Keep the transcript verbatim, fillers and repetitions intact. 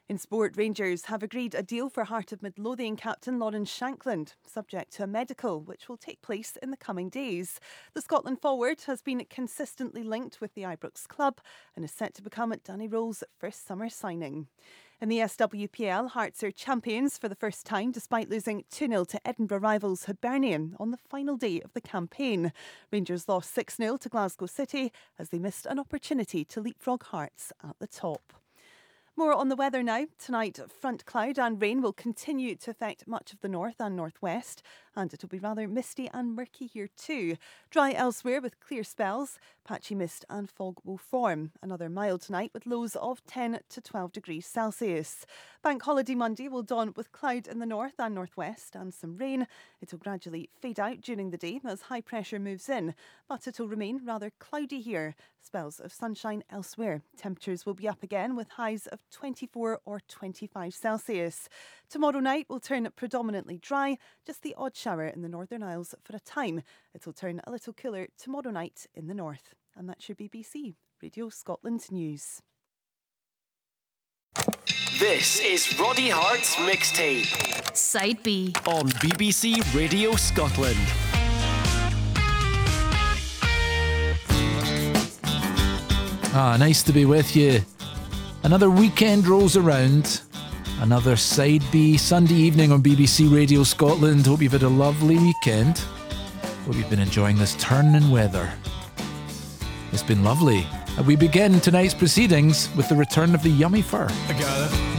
In sport, Rangers have agreed a deal for Heart of Midlothian captain Lawrence Shankland, subject to a medical, which will take place in the coming days. The Scotland forward has been consistently linked with the Ibrox club and is set to become Danny Rowe's first summer signing. In the S W P L, Hearts are champions for the first time despite losing two nil to Edinburgh rivals Hibernian on the final day of the campaign. Rangers lost six nil to Glasgow City as they missed an opportunity to leapfrog Hearts at the top. More on the weather now. Tonight, front cloud and rain will continue to affect much of the north and northwest, and it'll be rather misty and murky here too. Dry elsewhere with clear spells. Patchy mist and fog will form. Another mild tonight with lows of ten to twelve degrees Celsius. Bank holiday Monday will dawn with cloud in the north and northwest and some rain. It'll gradually fade out during the day as high pressure moves in, but it'll remain rather cloudy here. Spells of sunshine elsewhere. Temperatures will be up again with highs of twenty-four or twenty-five Celsius. Tomorrow night will turn predominantly dry, just the odd shower in the Northern Isles for a time. It'll turn a little cooler tomorrow night in the north. And that's your B B C Radio Scotland News. This is Roddy Hart's Mixtape. Side B. On B B C Radio Scotland. Ah, nice to be with you. Another weekend rolls around. Another Side B Sunday evening on B B C Radio Scotland. Hope you've had a lovely weekend. Hope you've been enjoying this turn in weather. It's been lovely. And we begin tonight's proceedings with the return of the Yummy Fur. I got it.